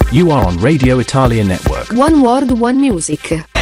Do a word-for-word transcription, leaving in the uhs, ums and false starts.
You are on Radio Italia Network. One World, One Music.